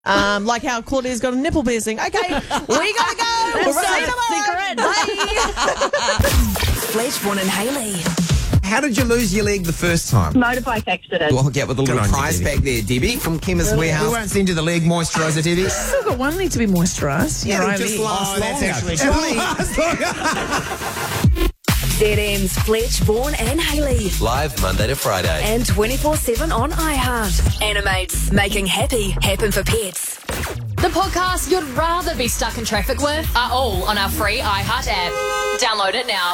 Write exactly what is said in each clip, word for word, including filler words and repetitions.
Um, like how Claudia's got a nipple piercing. Okay, we gotta go. We'll see you tomorrow. Bye. Fletchborn and Hayley. How did you lose your leg the first time? Motorbike accident. Well, I'll get with a little Good on you, prize Debbie. back there, Debbie, from Chemist Warehouse. We won't send you the leg moisturiser, Debbie. Still got one need to be moisturised. Yeah, Right, it'll just Lee. last Oh, that's longer. actually It'll last longer. Z M's Fletchborn and Hayley. Live Monday to Friday. And twenty-four seven on iHeart. Animates, making happy happen for pets. The podcasts you'd rather be stuck in traffic with are all on our free iHeart app. Download it now.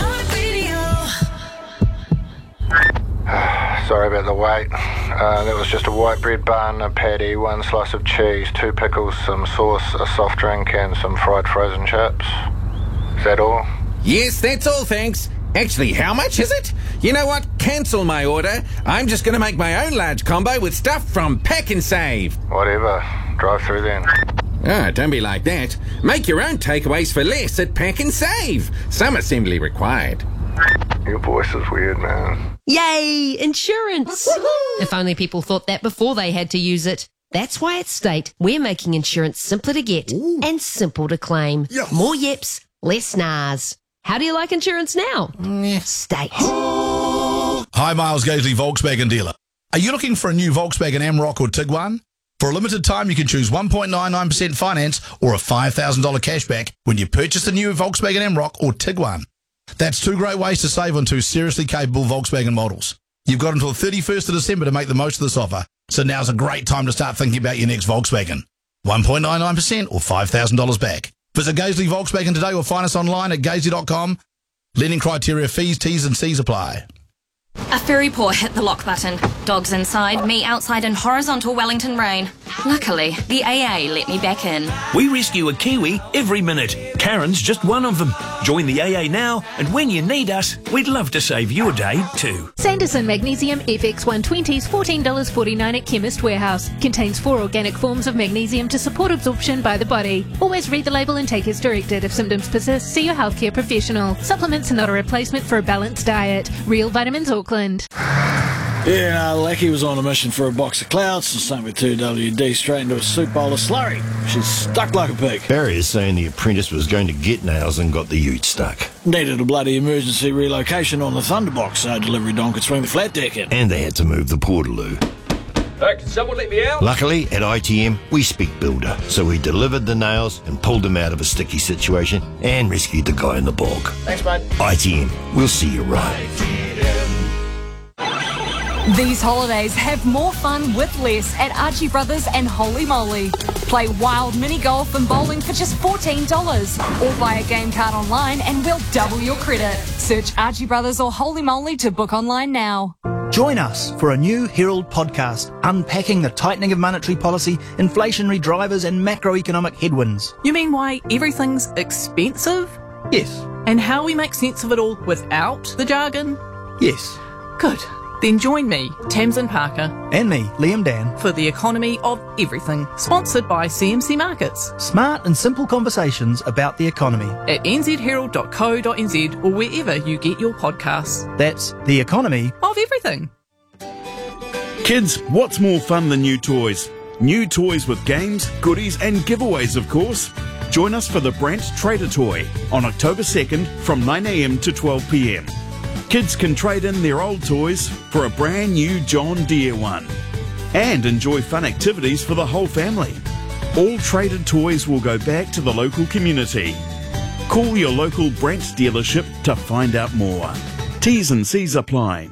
Sorry about the wait. Uh, that was just a white bread bun, a patty, one slice of cheese, two pickles, some sauce, a soft drink and some fried frozen chips. Is that all? Yes, that's all, thanks. Actually, how much is it? You know what? Cancel my order. I'm just going to make my own large combo with stuff from Pack and Save. Whatever. Drive through then. Ah, don't be like that. Make your own takeaways for less at Pack and Save. Some assembly required. Your voice is weird, man. Yay, insurance. If only people thought that before they had to use it. That's why at State, we're making insurance simpler to get Ooh. and simple to claim. Yes. More yips, less nars. How do you like insurance now? State. Hi, Miles Gaisley, Volkswagen dealer. Are you looking for a new Volkswagen Amarok or Tiguan? For a limited time, you can choose one point nine nine percent finance or a five thousand dollars cashback when you purchase a new Volkswagen Amarok or Tiguan. That's two great ways to save on two seriously capable Volkswagen models. You've got until the thirty-first of December to make the most of this offer, so now's a great time to start thinking about your next Volkswagen. one point nine nine percent or five thousand dollars back. Visit Gaisley Volkswagen today or find us online at gaisley dot com. Lending criteria, fees, T's and C's apply. A furry paw hit the lock button. Dogs inside, me outside in horizontal Wellington rain. Luckily, the A A let me back in. We rescue a Kiwi every minute. Karen's just one of them. Join the A A now, and when you need us, we'd love to save your day too. Sanderson Magnesium F X one twenty is fourteen dollars forty-nine at Chemist Warehouse. Contains four organic forms of magnesium to support absorption by the body. Always read the label and take as directed. If symptoms persist, see your healthcare professional. Supplements are not a replacement for a balanced diet. Real Vitamins Auckland. Yeah, no, Lackey was on a mission for a box of clouds, and same with two W D straight into a soup bowl of slurry. She's stuck like a pig. Barry is saying the apprentice was going to get nails and got the ute stuck. Needed a bloody emergency relocation on the Thunderbox so delivery don could swing the flat deck in. And they had to move the portaloo. Hey, can someone let me out? Luckily, at I T M, we speak builder, so we delivered the nails and pulled them out of a sticky situation and rescued the guy in the bog. Thanks, mate. I T M, we'll see you right. These holidays have more fun with less at Archie Brothers and Holy Moly. Play wild mini golf and bowling for just fourteen dollars or buy a game card online and we'll double your credit. Search Archie Brothers or Holy Moly to book online now. Join us for a new Herald podcast unpacking the tightening of monetary policy, inflationary drivers and macroeconomic headwinds. You mean why everything's expensive? Yes. And how we make sense of it all without the jargon? Yes. Good. Then join me, Tamsin Parker. And me, Liam Dan. For the economy of everything. Sponsored by C M C Markets. Smart and simple conversations about the economy. At n z herald dot co dot n z or wherever you get your podcasts. That's the economy of everything. Kids, what's more fun than new toys? New toys with games, goodies and giveaways, of course. Join us for the Brant Trader Toy on October second from nine a m to twelve p m. Kids can trade in their old toys for a brand new John Deere one and enjoy fun activities for the whole family. All traded toys will go back to the local community. Call your local Brant dealership to find out more. T's and C's apply.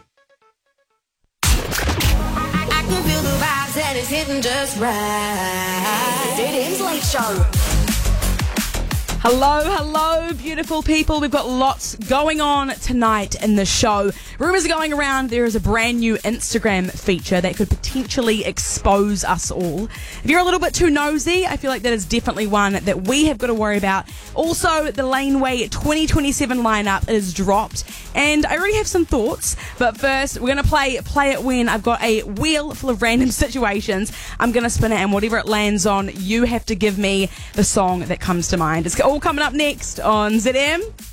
I can feel the vibes and it's hitting just right. Z M's Late Show. Hello, hello, beautiful people. We've got lots going on tonight in the show. Rumours are going around there is a brand new Instagram feature that could potentially expose us all. If you're a little bit too nosy, I feel like that is definitely one that we have got to worry about. Also, the Laneway twenty twenty-seven lineup is dropped, and I already have some thoughts. But first, we're going to play Play It When. I've got a wheel full of random situations. I'm going to spin it, and whatever it lands on, you have to give me the song that comes to mind. It's all coming up next on Z M.